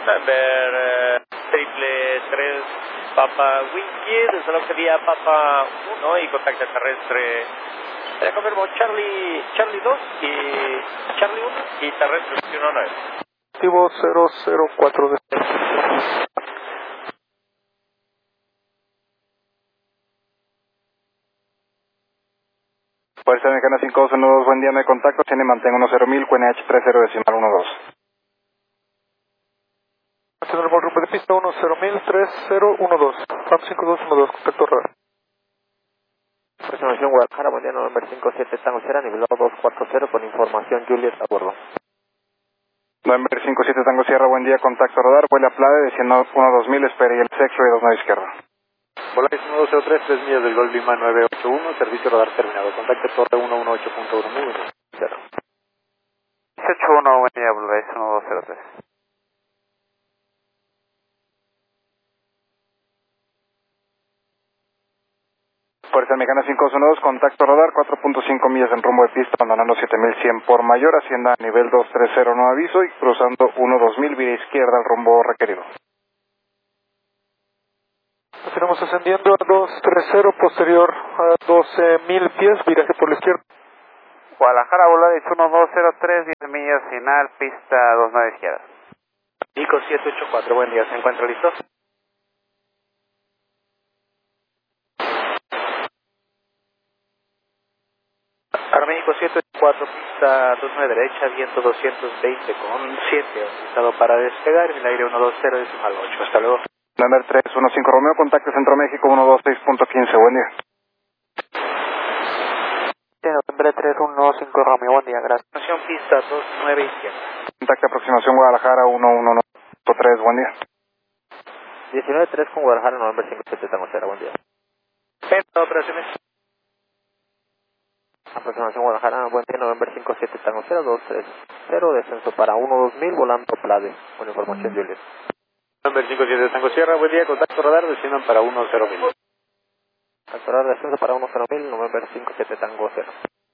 Number triple 3 Papa Wingkid, desde la sería Papa 1 y contacto terrestre. Ya confirmo Charlie 2 y Charlie 1 y terrestre 19. Activo 004 de... Fuerza Mexicana 5212, buen día, no hay contacto, tiene mantengo 10.000, QNH 30 decimal 12. Nacional por rumbo de pista 10.000, 3012, FAM 5212, contacto radar. Aproximación Guadalajara, buen día, November 57, Tango Sierra, nivel 240 con información Juliet a bordo. November 57 Tango Sierra, buen día, contacto radar, vuela a Plade, desciendo 12000, espere y el sexo y 29 izquierda. Volaris 1203, 3 millas del Gol Lima 981, servicio radar terminado. Contacto torre 118.1, muy bien. 181, buen día, Volaris 1203. Fuerza Mexicana 5212, contacto radar, 4.5 millas en rumbo de pista, abandonando 7100 por mayor, hacienda a nivel 230, no aviso, y cruzando 12000, vía izquierda al rumbo requerido. Continuamos ascendiendo a 230, posterior a 12.000 pies, viraje por la izquierda. Guadalajara, Volaris 1203, 10 millas, final, pista 29 izquierda. Nico 784, buen día, ¿se encuentra listo? México 784, pista 29 derecha, viento 220 con 7, autorizado para despegar en el aire 120 decimal 8, hasta luego. Number 315 Romeo, contacto Centro México 126.15, buen día. November 315 Romeo, buen día, gracias. Aproximación pista 29 izquierda. Contacto aproximación Guadalajara 119.3, buen día. 19-3 con Guadalajara, November 57 Tango Sierra, buen día. Penta, operaciones. Aproximación Guadalajara, buen día, November 57 Tango Sierra, 230, descenso para 12000, volando Plade, con información Juliet. November 57 Tango Sierra, buen día, contacto radar, desciendan para 100.000. Contacto radar, descenso para 100.000, November 57 Tango Sierra.